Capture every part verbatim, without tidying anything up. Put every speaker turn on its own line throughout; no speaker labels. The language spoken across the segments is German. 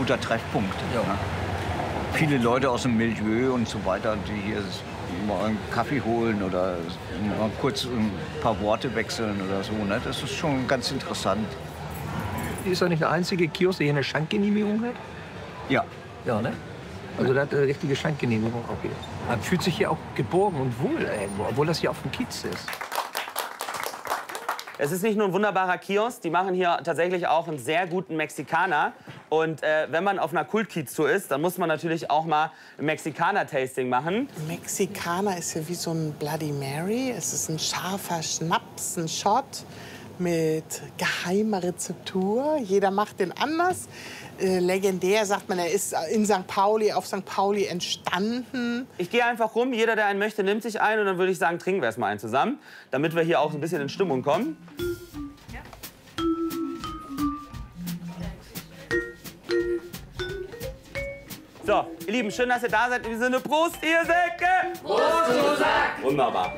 guter Treffpunkt.
Ja.
Ne? Viele Leute aus dem Milieu und so weiter, die hier mal einen Kaffee holen oder mal kurz ein paar Worte wechseln oder so. Ne? Das ist schon ganz interessant.
Ist er nicht der einzige Kiosk, der hier eine Schankgenehmigung hat?
Ja.
Ja, ne? Also der hat eine richtige Schankgenehmigung auch hier. Man fühlt sich hier auch geborgen und wohl irgendwo, obwohl das hier auf dem Kiez ist.
Es ist nicht nur ein wunderbarer Kiosk, die machen hier tatsächlich auch einen sehr guten Mexikaner. Und äh, wenn man auf einer Kultkiez-Tour ist, dann muss man natürlich auch mal ein Mexikaner-Tasting machen.
Mexikaner ist ja wie so ein Bloody Mary. Es ist ein scharfer Schnaps, ein Shot mit geheimer Rezeptur. Jeder macht den anders. Äh, legendär sagt man, er ist in Sankt Pauli, auf Sankt Pauli entstanden.
Ich gehe einfach rum, jeder, der einen möchte, nimmt sich einen und dann würde ich sagen, trinken wir erst mal einen zusammen, damit wir hier auch ein bisschen in Stimmung kommen. So, ihr Lieben, schön, dass ihr da seid. In diesem Sinne, Prost, ihr Säcke! Prost, du Sack! Wunderbar.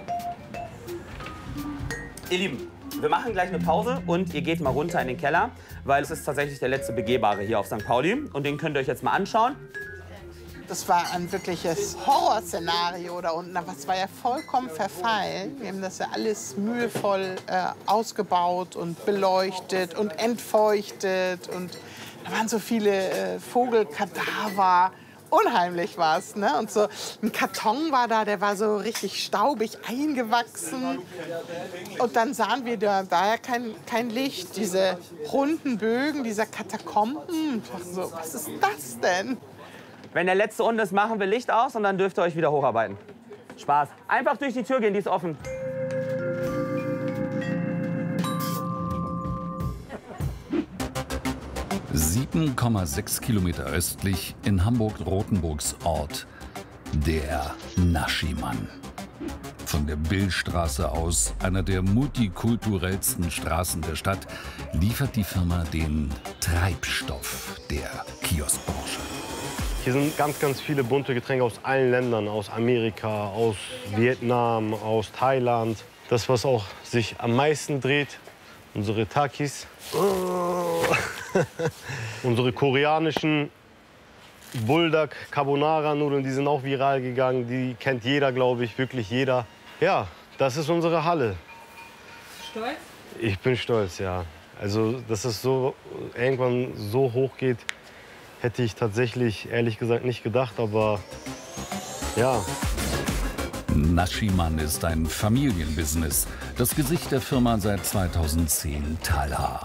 Ihr Lieben, wir machen gleich eine Pause und ihr geht mal runter in den Keller, weil es ist tatsächlich der letzte begehbare hier auf Sankt Pauli. Und den könnt ihr euch jetzt mal anschauen.
Das war ein wirkliches Horrorszenario da unten. Aber es war ja vollkommen verfallen. Wir haben das ja alles mühevoll äh, ausgebaut und beleuchtet und entfeuchtet. Und da waren so viele äh, Vogelkadaver. Unheimlich war's, ne? Und so ein Karton war da, der war so richtig staubig eingewachsen. Und dann sahen wir da, da ja kein, kein Licht, diese runden Bögen dieser Katakomben. Ich dachte so, was ist das denn?
Wenn der letzte unten ist, machen wir Licht aus und dann dürft ihr euch wieder hocharbeiten. Spaß. Einfach durch die Tür gehen, die ist offen.
sieben Komma sechs Kilometer östlich in Hamburg-Rothenburgs Ort, der Naschimann. Von der Billstraße aus, einer der multikulturellsten Straßen der Stadt, liefert die Firma den Treibstoff der Kioskbranche.
Hier sind ganz, ganz viele bunte Getränke aus allen Ländern, aus Amerika, aus Vietnam, aus Thailand. Das, was auch sich am meisten dreht, unsere Takis. Oh. Unsere koreanischen Buldak Carbonara Nudeln, die sind auch viral gegangen. Die kennt jeder, glaube ich, wirklich jeder. Ja, das ist unsere Halle.
Stolz?
Ich bin stolz, ja. Also, dass es so irgendwann so hoch geht, hätte ich tatsächlich, ehrlich gesagt, nicht gedacht. Aber ja.
Naschimann ist ein Familienbusiness. Das Gesicht der Firma seit zweitausendzehn Talha.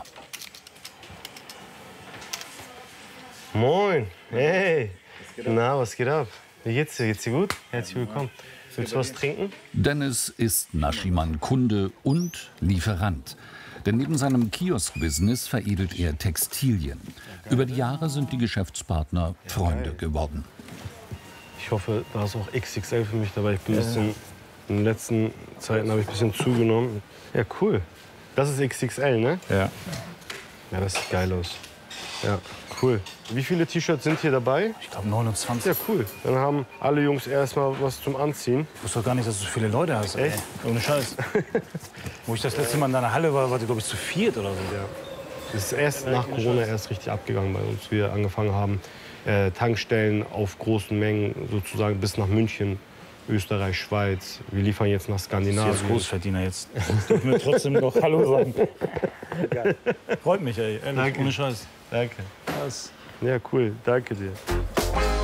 Moin, hey. Na, was geht ab? Wie geht's dir? Geht's dir gut? Herzlich willkommen. Willst du was trinken?
Dennis ist Naschimann Kunde und Lieferant. Denn neben seinem Kiosk-Business veredelt er Textilien. Über die Jahre sind die Geschäftspartner Freunde geworden.
Ich hoffe, da ist auch X X L für mich dabei. Ich bin ein bisschen, in den letzten Zeiten habe ich ein bisschen zugenommen. Ja, cool. Das ist X X L, ne?
Ja.
Ja, das sieht geil aus. Ja, cool. Wie viele T-Shirts sind hier dabei?
Ich glaube neunundzwanzig.
Ja, cool. Dann haben alle Jungs erstmal was zum Anziehen.
Ich wusste doch gar nicht, dass du so viele Leute hast.
Echt?
Ey. Ohne Scheiß. Wo ich das letzte Mal in deiner Halle war, war die, glaube ich, zu viert oder so.
Ja. Das ist erst nach Corona erst richtig abgegangen bei uns. Wir angefangen haben, äh, Tankstellen auf großen Mengen, sozusagen bis nach München, Österreich, Schweiz. Wir liefern jetzt nach Skandinavien.
Ich bin jetzt Großverdiener jetzt. Ich mir trotzdem noch Hallo sagen. Geil. Freut mich, ey. Ehrlich,
Danke.
ohne Scheiß.
Danke.
Was?
Ja, cool. Danke dir.